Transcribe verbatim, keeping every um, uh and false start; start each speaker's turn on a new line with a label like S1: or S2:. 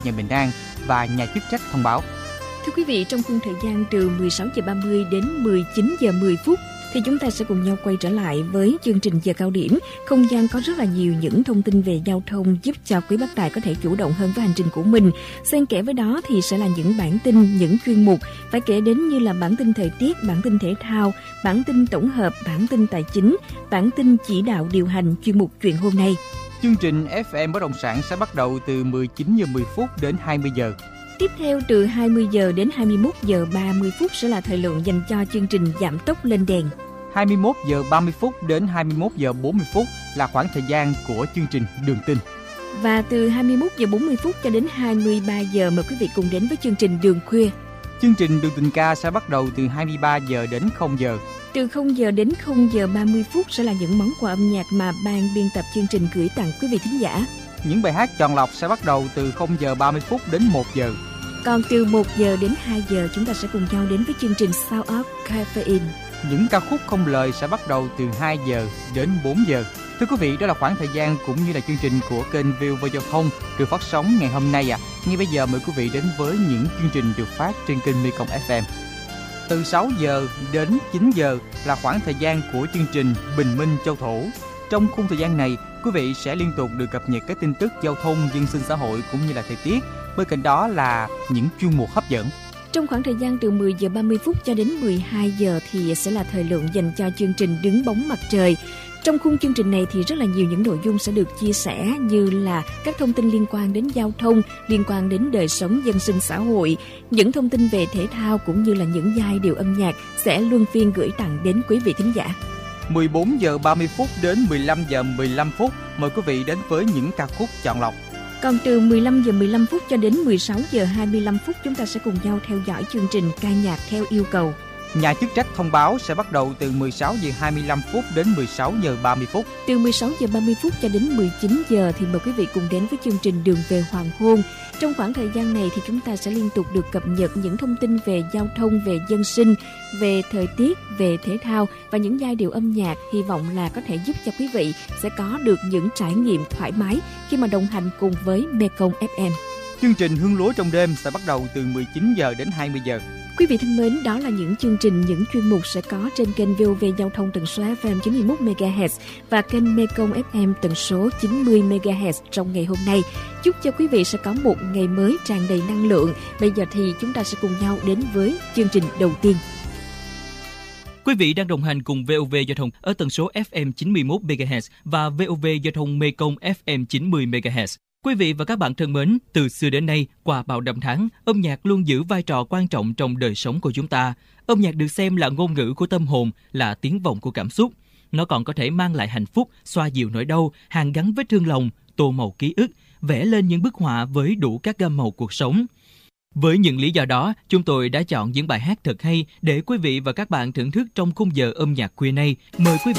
S1: nhà bình an và nhà chức trách thông báo.
S2: Thưa quý vị, trong khung thời gian từ mười sáu giờ ba mươi đến mười chín giờ mười phút thì chúng ta sẽ cùng nhau quay trở lại với chương trình giờ cao điểm. Không gian có rất là nhiều những thông tin về giao thông giúp cho quý bác tài có thể chủ động hơn với hành trình của mình. Xen kẽ với đó thì sẽ là những bản tin, những chuyên mục phải kể đến như là bản tin thời tiết, bản tin thể thao, bản tin tổng hợp, bản tin tài chính, bản tin chỉ đạo điều hành, chuyên mục chuyện hôm nay.
S1: Chương trình ép em Bất động sản sẽ bắt đầu từ mười chín giờ mười phút đến hai mươi giờ.
S2: Tiếp theo từ hai mươi giờ đến hai mươi mốt giờ ba mươi phút sẽ là thời lượng dành cho chương trình giảm tốc lên đèn.
S1: hai mươi mốt giờ ba mươi phút đến hai mươi mốt giờ bốn mươi phút là khoảng thời gian của chương trình Đường tin.
S2: Và từ hai mươi mốt giờ bốn mươi phút cho đến hai mươi ba giờ mời quý vị cùng đến với chương trình Đường khuya.
S1: Chương trình Đường tình ca sẽ bắt đầu từ hai mươi ba giờ đến không giờ.
S2: Từ không giờ đến không giờ ba mươi phút sẽ là những món quà âm nhạc mà ban biên tập chương trình gửi tặng quý vị thính giả.
S1: Những bài hát chọn lọc sẽ bắt đầu từ không giờ ba mươi phút đến một giờ.
S2: Còn từ một giờ đến hai giờ chúng ta sẽ cùng nhau đến với chương trình Sound of Caffeine.
S1: Những ca khúc không lời sẽ bắt đầu từ hai giờ đến bốn giờ. Thưa quý vị, đó là khoảng thời gian cũng như là chương trình của kênh vê o vê Giao thông được phát sóng ngày hôm nay. À. Ngay bây giờ mời quý vị đến với những chương trình được phát trên kênh Mekong ép em. Từ sáu giờ đến chín giờ là khoảng thời gian của chương trình Bình Minh Châu Thổ. Trong khung thời gian này, quý vị sẽ liên tục được cập nhật các tin tức giao thông, dân sinh xã hội cũng như là thời tiết. Bên cạnh đó là những chuyên mục hấp dẫn.
S2: Trong khoảng thời gian từ mười giờ ba mươi phút cho đến mười hai giờ thì sẽ là thời lượng dành cho chương trình Đứng bóng mặt trời. Trong khung chương trình này thì rất là nhiều những nội dung sẽ được chia sẻ như là các thông tin liên quan đến giao thông, liên quan đến đời sống dân sinh xã hội, những thông tin về thể thao cũng như là những giai điệu âm nhạc sẽ luân phiên gửi tặng đến quý vị thính giả.
S1: mười bốn giờ ba mươi phút đến mười lăm giờ mười lăm phút mời quý vị đến với những ca khúc chọn lọc.
S2: Còn từ mười lăm giờ mười lăm phút cho đến mười sáu giờ hai mươi lăm phút chúng ta sẽ cùng nhau theo dõi chương trình ca nhạc theo yêu cầu.
S1: Nhà chức trách thông báo sẽ bắt đầu từ mười sáu giờ hai mươi lăm phút đến mười sáu giờ ba mươi phút.
S2: Từ mười sáu giờ ba mươi phút cho đến mười chín giờ thì mời quý vị cùng đến với chương trình Đường về hoàng hôn. Trong khoảng thời gian này thì chúng ta sẽ liên tục được cập nhật những thông tin về giao thông, về dân sinh, về thời tiết, về thể thao và những giai điệu âm nhạc. Hy vọng là có thể giúp cho quý vị sẽ có được những trải nghiệm thoải mái khi mà đồng hành cùng với Mekong ép em.
S1: Chương trình Hương lúa trong đêm sẽ bắt đầu từ mười chín giờ đến hai mươi giờ.
S2: Quý vị thân mến, đó là những chương trình, những chuyên mục sẽ có trên kênh vê o vê Giao thông tần số ép em chín mươi mốt mê ga héc và kênh Mekong ép em tần số chín mươi mê ga héc trong ngày hôm nay. Chúc cho quý vị sẽ có một ngày mới tràn đầy năng lượng. Bây giờ thì chúng ta sẽ cùng nhau đến với chương trình đầu tiên.
S3: Quý vị đang đồng hành cùng vê o vê Giao thông ở tần số ép em chín mươi mốt mê ga héc và vê o vê Giao thông Mekong ép em chín mươi mê ga héc. Quý vị và các bạn thân mến, từ xưa đến nay, qua bao năm tháng, âm nhạc luôn giữ vai trò quan trọng trong đời sống của chúng ta. Âm nhạc được xem là ngôn ngữ của tâm hồn, là tiếng vọng của cảm xúc. Nó còn có thể mang lại hạnh phúc, xoa dịu nỗi đau, hàn gắn vết thương lòng, tô màu ký ức, vẽ lên những bức họa với đủ các gam màu cuộc sống. Với những lý do đó, chúng tôi đã chọn những bài hát thật hay để quý vị và các bạn thưởng thức trong khung giờ âm nhạc khuya nay. Mời quý vị